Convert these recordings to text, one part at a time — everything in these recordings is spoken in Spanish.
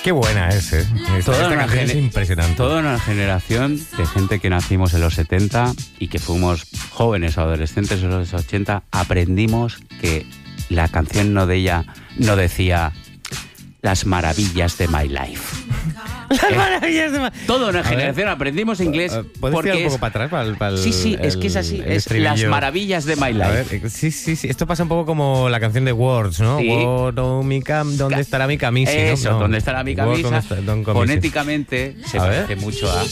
Qué buena es, ¿eh? Esta canción es impresionante. Toda una generación de gente que nacimos en los 70 y que fuimos jóvenes o adolescentes en los 80, aprendimos que la canción no decía las maravillas de my life. Las maravillas de Toda una generación aprendimos inglés. ¿Puedes porque tirar un poco para atrás? Para sí, es que es así. Es las maravillas de my life. A ver, sí. Esto pasa un poco como la canción de Words, ¿no? Sí. ¿Dónde estará mi camisa? Eso, ¿no? ¿dónde estará mi camisa? Fonéticamente se parece mucho a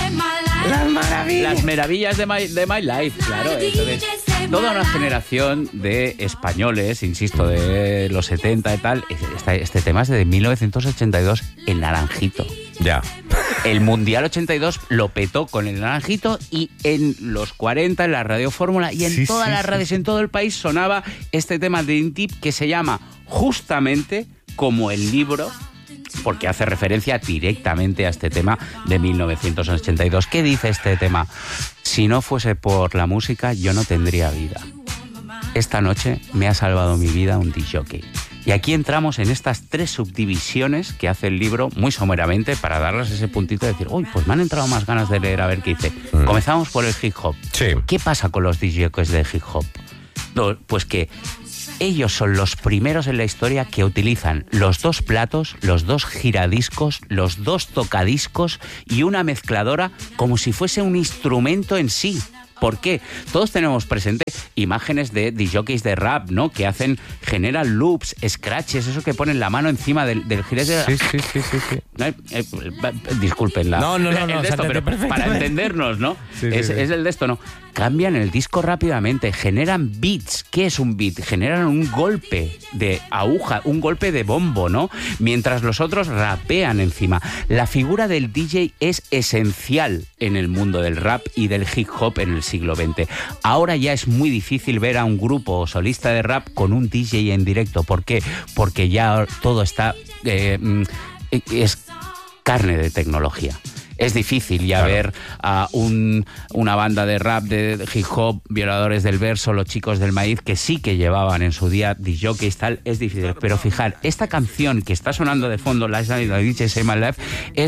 las maravillas de my life. Claro, entonces toda una generación de españoles, insisto, de los 70 y tal. Este tema es de 1982, el Naranjito. Ya. El Mundial 82 lo petó con el Naranjito y en los 40 en la Radio Fórmula y en todas las radios en todo el país sonaba este tema de Intip que se llama justamente como el libro, porque hace referencia directamente a este tema de 1982. ¿Qué dice este tema? Si no fuese por la música, yo no tendría vida. Esta noche me ha salvado mi vida un disc-jockey. Y aquí entramos en estas tres subdivisiones que hace el libro muy someramente para darles ese puntito de decir, uy, pues me han entrado más ganas de leer a ver qué dice. Comenzamos por el hip hop. Sí. ¿Qué pasa con los disc-jockeys de hip hop? No, pues que ellos son los primeros en la historia que utilizan los dos platos, los dos giradiscos, los dos tocadiscos y una mezcladora como si fuese un instrumento en sí. ¿Por qué? Todos tenemos presente imágenes de discjockeys de rap, ¿no? Que generan loops, scratches, eso que ponen la mano encima del giradisco. Sí. Disculpen No, pero para entendernos, ¿no? Es el de esto, ¿no? Cambian el disco rápidamente, generan beats. ¿Qué es un beat? Generan un golpe de aguja, un golpe de bombo, ¿no? Mientras los otros rapean encima. La figura del DJ es esencial en el mundo del rap y del hip hop en el siglo XX. Ahora ya es muy difícil ver a un grupo solista de rap con un DJ en directo. ¿Por qué? Porque ya todo está... es carne de tecnología. Es difícil ya ver a una banda de rap, de hip hop, Violadores del Verso, Los Chicos del Maíz, que sí que llevaban en su día discjockeys, tal, es difícil. Pero fijar, esta canción que está sonando de fondo, Last Night I DJ Saved My Life,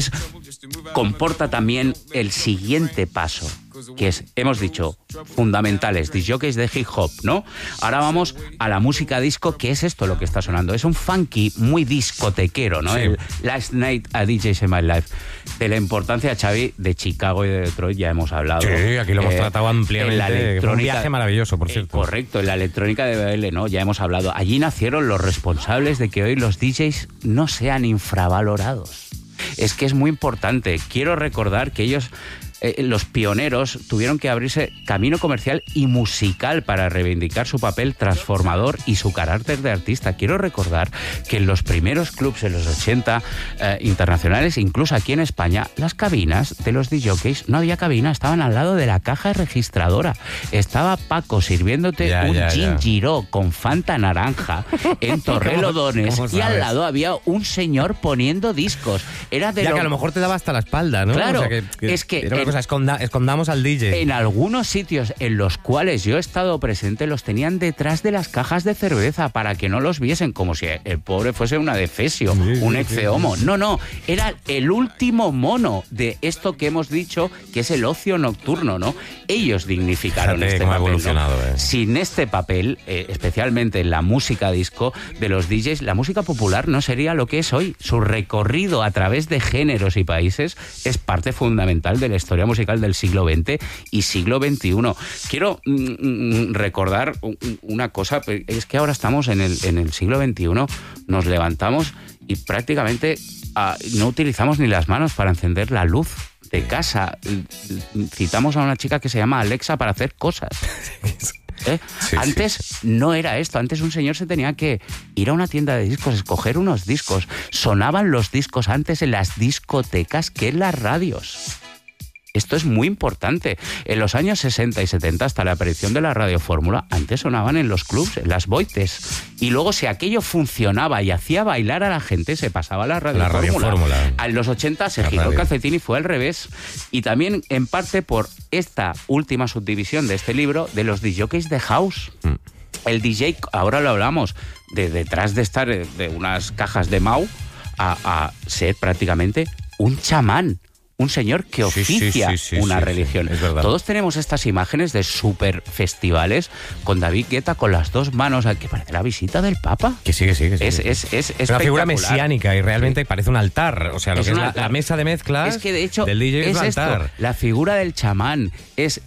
comporta también el siguiente paso, que es, hemos dicho, fundamentales, discjockeys de hip hop, ¿no? Ahora vamos a la música disco, que es esto lo que está sonando. Es un funky muy discotequero, ¿no? Sí. El Last Night a DJ Saved My Life. De la importancia, Xavi, de Chicago y de Detroit ya hemos hablado. Sí, aquí lo hemos tratado ampliamente. Fue un viaje maravilloso, por cierto. Correcto, en la electrónica de BL, ¿no? Ya hemos hablado. Allí nacieron los responsables de que hoy los DJs no sean infravalorados. Es que es muy importante. Quiero recordar que ellos... los pioneros tuvieron que abrirse camino comercial y musical para reivindicar su papel transformador y su carácter de artista. Quiero recordar que en los primeros clubs en los 80 internacionales, incluso aquí en España, las cabinas de los discjockeys, no había cabina, estaban al lado de la caja registradora. Estaba Paco sirviéndote gin Giró con Fanta naranja en Torrelodones y al lado había un señor poniendo discos. Era de que a lo mejor te daba hasta la espalda, ¿no? Claro, o sea, es que era una cosa, escondamos al DJ. En algunos sitios en los cuales yo he estado presente los tenían detrás de las cajas de cerveza para que no los viesen, como si el pobre fuese una defesio, un excehomo. No, era el último mono de esto que hemos dicho, que es el ocio nocturno, ¿no? Ellos dignificaron este papel, ¿no? Sin este papel, especialmente en la música disco de los DJs, la música popular no sería lo que es hoy. Su recorrido a través de géneros y países es parte fundamental de la historia musical del siglo XX y siglo XXI. Quiero recordar una cosa, es que ahora estamos en el siglo XXI, nos levantamos y prácticamente no utilizamos ni las manos para encender la luz de casa. Citamos a una chica que se llama Alexa para hacer cosas. Antes no era esto. Antes un señor se tenía que ir a una tienda de discos, escoger unos discos. Sonaban los discos antes en las discotecas que en las radios. Esto es muy importante. En los años 60 y 70, hasta la aparición de la Radio Fórmula, antes sonaban en los clubs, en las boites. Y luego, si aquello funcionaba y hacía bailar a la gente, se pasaba a la Radio Fórmula. En los 80 se giró el calcetín y fue al revés. Y también, en parte, por esta última subdivisión de este libro, de los discjockeys de house. El DJ, ahora lo hablamos, de detrás de estar de unas cajas de Mau, a ser prácticamente un chamán. Un señor que oficia una religión. Es verdad. Todos tenemos estas imágenes de super festivales con David Guetta con las dos manos, que parece la visita del Papa. Que sí. Es una figura mesiánica y realmente parece un altar. O sea, lo que es la mesa de mezclas que de hecho del DJ es un altar. Esto, la figura del chamán es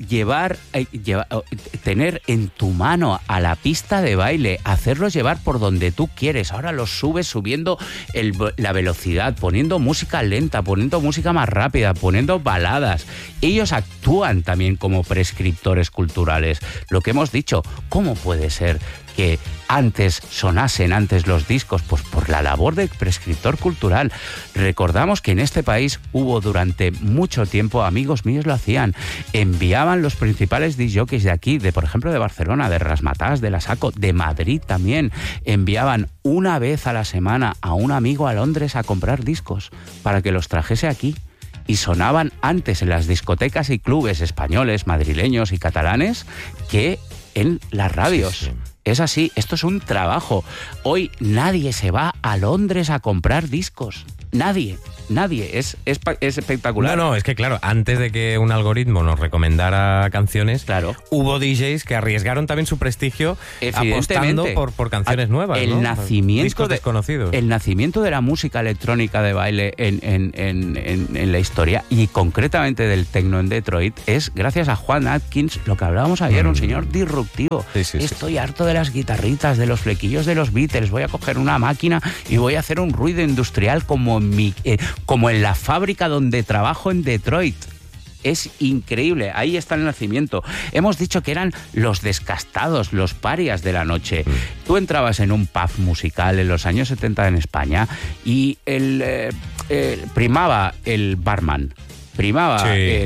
tener en tu mano a la pista de baile, hacerlos llevar por donde tú quieres. Ahora los subes subiendo la velocidad, poniendo música lenta, poniendo música más rápida, poniendo baladas. Ellos actúan también como prescriptores culturales. Lo que hemos dicho, ¿cómo puede ser que sonasen antes los discos? Pues por la labor del prescriptor cultural. Recordamos que en este país hubo durante mucho tiempo, amigos míos lo hacían, enviaban los principales disc jockeys de aquí, por ejemplo de Barcelona, de Razzmatazz, de la Saco, de Madrid también, enviaban una vez a la semana a un amigo a Londres a comprar discos para que los trajese aquí. Y sonaban antes en las discotecas y clubes españoles, madrileños y catalanes que en las radios. Sí. Es así, esto es un trabajo. Hoy nadie se va a Londres a comprar discos. Nadie. Es espectacular. No, es que claro, antes de que un algoritmo nos recomendara canciones, hubo DJs que arriesgaron también su prestigio apostando por canciones nuevas, el nacimiento discos desconocidos. El nacimiento de la música electrónica de baile en la historia, y concretamente del techno en Detroit, es gracias a Juan Atkins, lo que hablábamos ayer, un señor disruptivo. Estoy harto de las guitarritas, de los flequillos de los Beatles, voy a coger una máquina y voy a hacer un ruido industrial como en la fábrica donde trabajo en Detroit. Es increíble, ahí está el nacimiento. Hemos dicho que eran los descastados, los parias de la noche. Tú entrabas en un pub musical en los años 70 en España y primaba el barman, primaba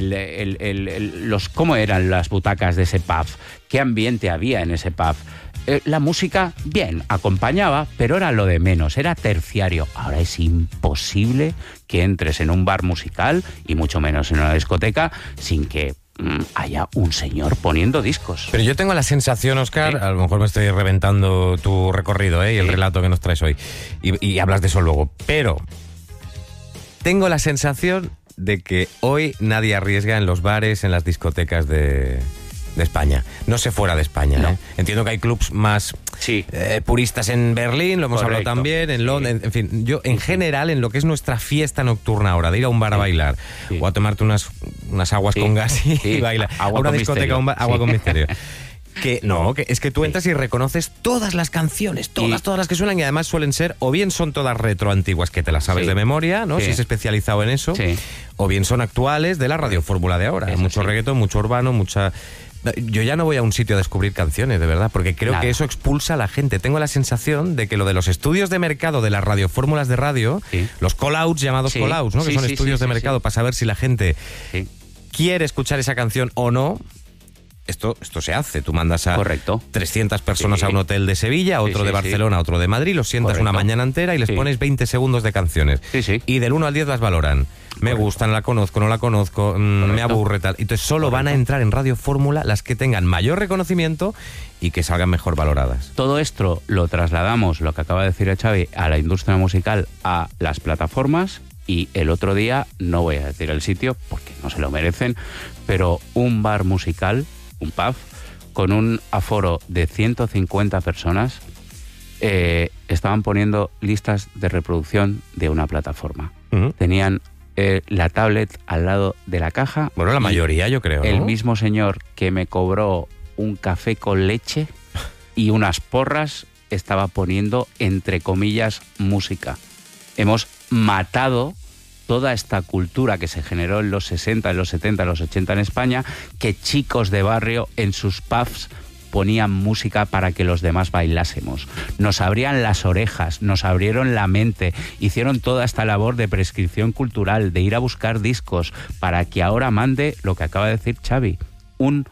cómo eran las butacas de ese pub, qué ambiente había en ese pub. La música, bien, acompañaba, pero era lo de menos, era terciario. Ahora es imposible que entres en un bar musical, y mucho menos en una discoteca, sin que haya un señor poniendo discos. Pero yo tengo la sensación, Óscar, a lo mejor me estoy reventando tu recorrido y el relato que nos traes hoy, y hablas de eso luego, pero tengo la sensación de que hoy nadie arriesga en los bares, en las discotecas de España. No sé fuera de España. No. Entiendo que hay clubs más puristas en Berlín, lo hemos hablado también, en Londres, en fin. Yo, en general, en lo que es nuestra fiesta nocturna ahora, de ir a un bar a bailar, o a tomarte unas aguas con gas y bailar, a una discoteca, agua con misterio. Que es que tú entras y reconoces todas las canciones, todas las que suenan, y además suelen ser, o bien son todas retro antiguas que te las sabes de memoria, ¿no? Si es especializado en eso, o bien son actuales de la radiofórmula de ahora. Mucho reggaetón, mucho urbano, mucha... Yo ya no voy a un sitio a descubrir canciones, de verdad, porque creo que eso expulsa a la gente. Tengo la sensación de que lo de los estudios de mercado de las radiofórmulas de radio, los call-outs llamados call-outs, ¿no? Que son estudios de mercado para saber si la gente quiere escuchar esa canción o no. Esto se hace. Tú mandas a 300 personas a un hotel de Sevilla, otro de Barcelona, otro de Madrid, los sientas una mañana entera y les pones 20 segundos de canciones. Y del 1 al 10 las valoran. Me gustan, la conozco, no la conozco, me aburre, tal. Entonces solo van a entrar en Radio Fórmula las que tengan mayor reconocimiento y que salgan mejor valoradas. Todo esto lo trasladamos, lo que acaba de decir Xavi, a la industria musical, a las plataformas. Y el otro día, no voy a decir el sitio porque no se lo merecen, pero un bar musical, un pub, con un aforo de 150 personas, estaban poniendo listas de reproducción de una plataforma. Tenían la tablet al lado de la caja. Bueno, la mayoría, yo creo, ¿no? El mismo señor que me cobró un café con leche y unas porras estaba poniendo, entre comillas, música. Hemos matado toda esta cultura que se generó en los 60, en los 70, en los 80 en España, que chicos de barrio en sus pubs ponían música para que los demás bailásemos. Nos abrían las orejas, nos abrieron la mente, hicieron toda esta labor de prescripción cultural, de ir a buscar discos, para que ahora mande lo que acaba de decir Xavi, un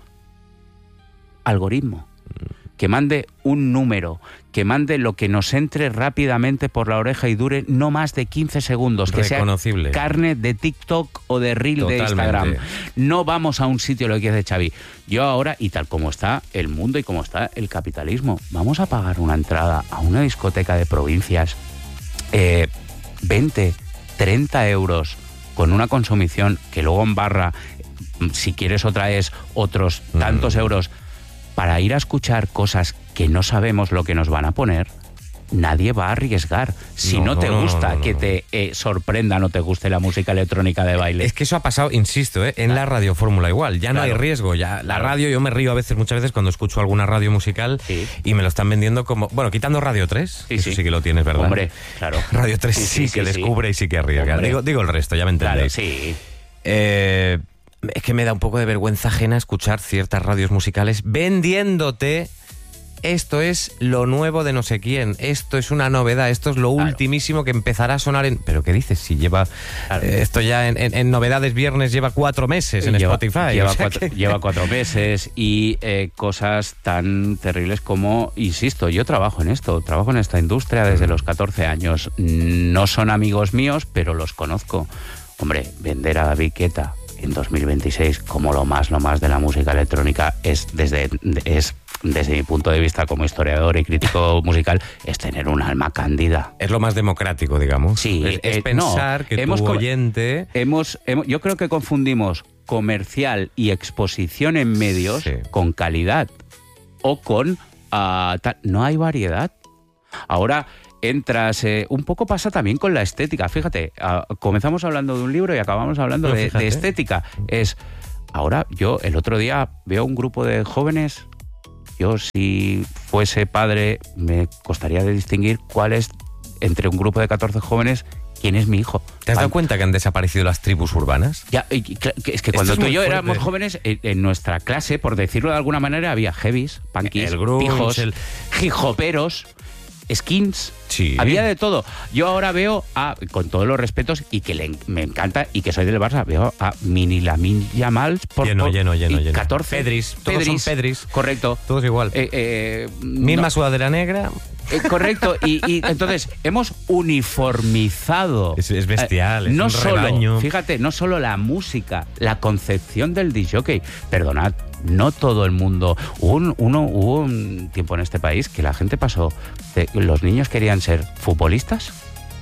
algoritmo, que mande un número, que mande lo que nos entre rápidamente por la oreja y dure no más de 15 segundos, que sea carne de TikTok o de Reel de Instagram. No vamos a un sitio, lo que dice Xavi. Yo ahora, y tal como está el mundo y como está el capitalismo, vamos a pagar una entrada a una discoteca de provincias 20 20, 30 euros con una consumición que luego en barra, si quieres otra es otros tantos euros, para ir a escuchar cosas que no sabemos lo que nos van a poner, nadie va a arriesgar. Si no te gusta que te sorprenda, no te guste la música electrónica de baile. Es que eso ha pasado, insisto, en la Radio Fórmula igual. Ya no hay riesgo. Ya la radio, yo me río muchas veces cuando escucho alguna radio musical y me lo están vendiendo como... Bueno, quitando Radio 3, eso sí que lo tienes, ¿verdad? Hombre, claro. Radio 3 sí que descubre y sí que arriesga. Digo el resto, ya me entendéis. Claro, sí. Es que me da un poco de vergüenza ajena escuchar ciertas radios musicales vendiéndote... Esto es lo nuevo de no sé quién, esto es una novedad, esto es lo ultimísimo que empezará a sonar en... ¿Pero qué dices? Si lleva... esto ya en novedades viernes lleva 4 meses en Spotify. Lleva 4 meses y cosas tan terribles como... Insisto, yo trabajo en esta industria desde los 14 años. No son amigos míos, pero los conozco. Hombre, vender a David Guetta en 2026 como lo más de la música electrónica es desde mi punto de vista como historiador y crítico musical, es tener un alma cándida. Es lo más democrático, digamos. Sí, es pensar que tu oyente... yo creo que confundimos comercial y exposición en medios con calidad o con... no hay variedad. Ahora... entras, un poco pasa también con la estética. Fíjate, comenzamos hablando de un libro y acabamos hablando de estética. Ahora yo el otro día veo un grupo de jóvenes, yo si fuese padre me costaría de distinguir cuál es, entre un grupo de 14 jóvenes, quién es mi hijo. ¿Te has dado cuenta que han desaparecido las tribus urbanas? Ya, es que cuando tú y yo éramos jóvenes, en nuestra clase, por decirlo de alguna manera, había heavies, punkies, pijos, hip-hoperos, skins, había de todo. Yo ahora veo con todos los respetos y que me encanta y que soy del Barça, veo a Mini Lamine Yamal lleno. 14 Pedris, todos son Pedris. Correcto. Todos igual. Misma sudadera negra. Correcto, y entonces hemos uniformizado. Es bestial, es no un solo, rebaño. Fíjate, no solo la música, la concepción del disc-jockey. Perdonad, no todo el mundo. Hubo un tiempo en este país que la gente pasó, los niños querían ser futbolistas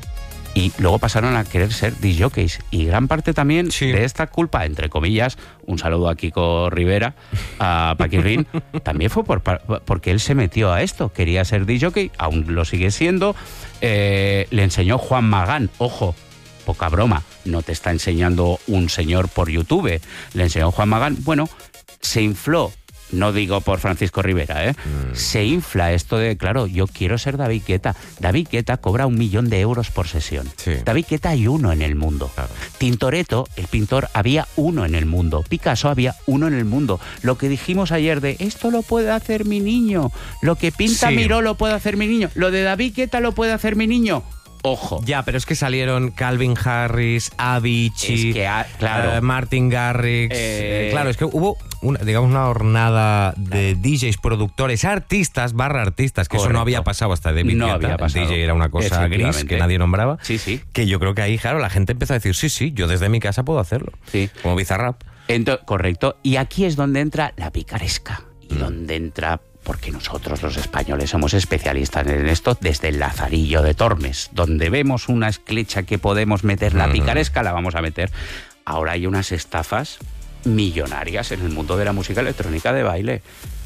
y luego pasaron a querer ser disc-jockeys. Y gran parte también de esta culpa, entre comillas, un saludo a Kiko Rivera, a Paquirrín, también fue porque él se metió a esto. Quería ser disc-jockey, aún lo sigue siendo. Le enseñó Juan Magán, ojo, poca broma, no te está enseñando un señor por YouTube. Le enseñó Juan Magán, bueno, se infló. No digo por Francisco Rivera, Se infla esto de, claro, yo quiero ser David Guetta. David Guetta cobra 1 millón de euros por sesión. Sí. David Guetta hay uno en el mundo. Claro. Tintoretto, el pintor, había uno en el mundo. Picasso había uno en el mundo. Lo que dijimos ayer de, esto lo puede hacer mi niño. Lo que pinta Miró lo puede hacer mi niño. Lo de David Guetta lo puede hacer mi niño. Ojo. Ya, pero es que salieron Calvin Harris, Avicii, Martin Garrix. Claro, es que hubo una hornada de DJs, productores, artistas, artistas, que eso no había pasado hasta David Guetta. El DJ era una cosa gris que nadie nombraba. Sí. Que yo creo que ahí, claro, la gente empezó a decir, sí, yo desde mi casa puedo hacerlo. Sí. Como Bizarrap. Correcto. Y aquí es donde entra la picaresca. Y donde entra... Porque nosotros los españoles somos especialistas en esto desde el Lazarillo de Tormes, donde vemos una esclecha que podemos meter la picaresca, la vamos a meter. Ahora hay unas estafas millonarias en el mundo de la música electrónica de baile.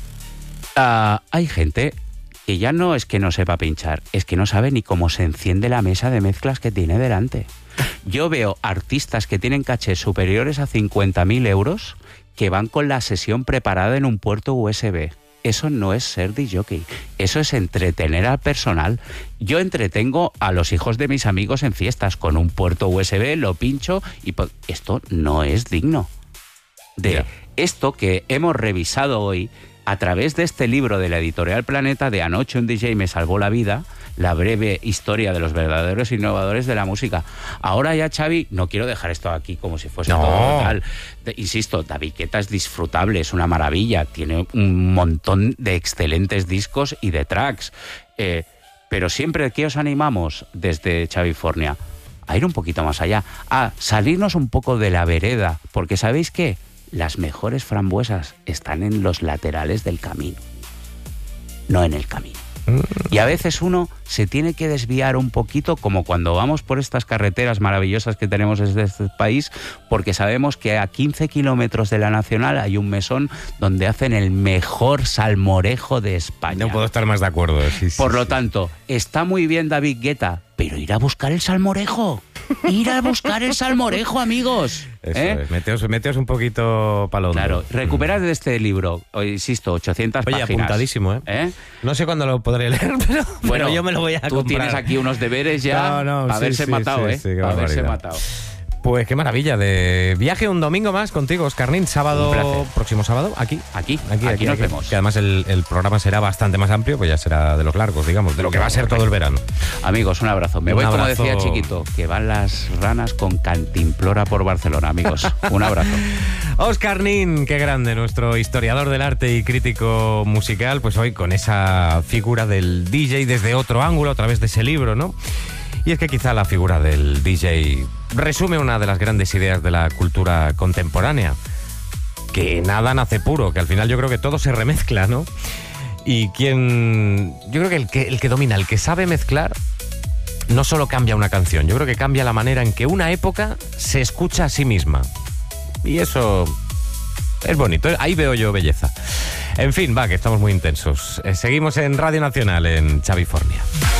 Hay gente que ya no es que no sepa pinchar, es que no sabe ni cómo se enciende la mesa de mezclas que tiene delante. Yo veo artistas que tienen cachés superiores a 50.000 euros que van con la sesión preparada en un puerto USB. Eso no es ser disc-jockey, eso es entretener al personal. Yo entretengo a los hijos de mis amigos en fiestas con un puerto USB, lo pincho y esto no es digno. Esto que hemos revisado hoy a través de este libro de la editorial Planeta de Anoche un DJ me salvó la vida, la breve historia de los verdaderos innovadores de la música. Ahora ya, Xavi, no quiero dejar esto aquí como si fuese todo tal. Insisto, David Guetta es disfrutable, es una maravilla, tiene un montón de excelentes discos y de tracks. Pero siempre que os animamos desde Xavifornia a ir un poquito más allá, a salirnos un poco de la vereda, porque ¿sabéis qué? Las mejores frambuesas están en los laterales del camino, no en el camino. Y a veces uno se tiene que desviar un poquito, como cuando vamos por estas carreteras maravillosas que tenemos desde este país, porque sabemos que a 15 kilómetros de la Nacional hay un mesón donde hacen el mejor salmorejo de España. No puedo estar más de acuerdo. Sí, por lo tanto, está muy bien David Guetta, pero ir a buscar el salmorejo. Ir a buscar el salmorejo, amigos. Eso es. Meteos un poquito pa'l hondo. Claro, recuperad de este libro, insisto, 800 páginas. Oye, apuntadísimo, ¿eh? No sé cuándo lo podré leer, pero bueno, yo me lo voy a comprar. Tú tienes aquí unos deberes ya para haberse matado, para haberse matado. Pues qué maravilla de viaje un domingo más contigo, Óscar Nin. Próximo sábado, aquí nos vemos. Que además el programa será bastante más amplio, pues ya será de los largos, digamos, de lo que va a ser todo el verano. Amigos, un abrazo. Me voy, como decía Chiquito, que van las ranas con cantimplora por Barcelona, amigos. Un abrazo. Óscar Nin, qué grande, nuestro historiador del arte y crítico musical, pues hoy con esa figura del DJ desde otro ángulo, a través de ese libro, ¿no? Y es que quizá la figura del DJ resume una de las grandes ideas de la cultura contemporánea, que nada nace puro, que al final yo creo que todo se remezcla, ¿no? Y yo creo que el que domina, el que sabe mezclar, no solo cambia una canción, yo creo que cambia la manera en que una época se escucha a sí misma. Y eso es bonito, ahí veo yo belleza. En fin, que estamos muy intensos. Seguimos en Radio Nacional, en Chavifornia.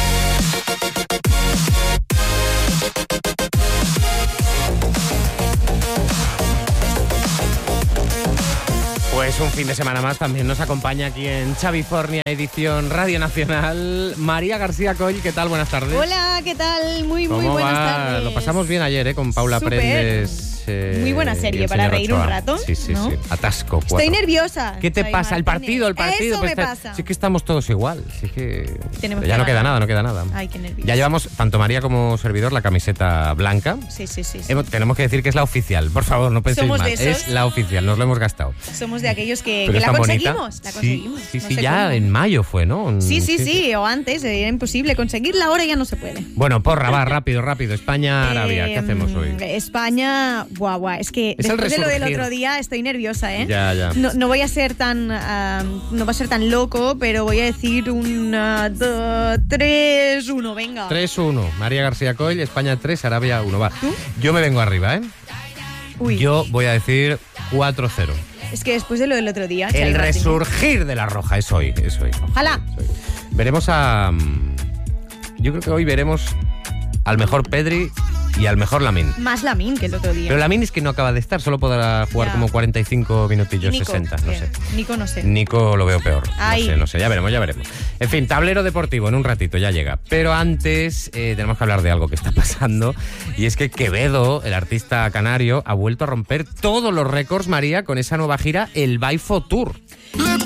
Pues un fin de semana más también nos acompaña aquí en Chavifornia, edición Radio Nacional, María García Coll. ¿Qué tal? Buenas tardes. Hola, ¿qué tal? Muy buenas tardes. Lo pasamos bien ayer, con Paula Prendes. Muy buena serie para reír un rato. Sí, ¿no? sí. Atasco. 4. Estoy nerviosa. ¿Qué te pasa? El partido. Eso pues me pasa. Sí, es que estamos todos igual. Sí, que ya no queda nada. Ay, qué nervioso. Ya llevamos, tanto María como servidor, la camiseta blanca. Sí. Tenemos que decir que es la oficial. Por favor, no penséis mal. Es la oficial, nos lo hemos gastado. Somos de aquellos que la conseguimos. Sí, ya en mayo fue, ¿no? Sí, o antes, era imposible conseguirla, ahora ya no se puede. Bueno, porra, va, rápido. España, Arabia, ¿qué hacemos hoy? España, guau, es que después de lo del otro día estoy nerviosa, ¿eh? Ya. No voy a ser tan, no va a ser tan loco, pero voy a decir 3-1, venga. 3-1, María García Coll, España 3, Arabia 1, va. ¿Tú? Yo me vengo arriba, ¿eh? Uy. Yo voy a decir 4-0. Es que después de lo del otro día... El resurgir de la Roja, es hoy. Ojalá. Veremos yo creo que hoy veremos al mejor Pedri y al mejor Lamine. Más Lamine que el otro día. Pero Lamine es que no acaba de estar, solo podrá jugar como 45 minutillos, Nico, 60, no sé. Nico no sé. Nico lo veo peor. Ay. No sé, ya veremos. En fin, tablero deportivo, en un ratito ya llega. Pero antes tenemos que hablar de algo que está pasando, y es que Quevedo, el artista canario, ha vuelto a romper todos los récords, María, con esa nueva gira, el Baifo Tour.